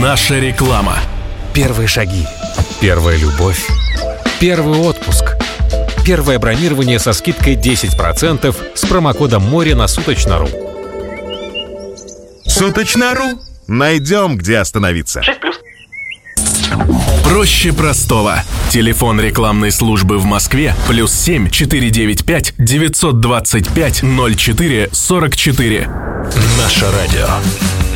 Наша реклама. Первые шаги. Первая любовь. Первый отпуск. Первое бронирование со скидкой 10% с промокодом МОРЕ на Суточно.ру. Суточно.ру. Найдем, где остановиться. 6+. Проще простого. Телефон рекламной службы в Москве +7 495 925 04 44. Наше радио.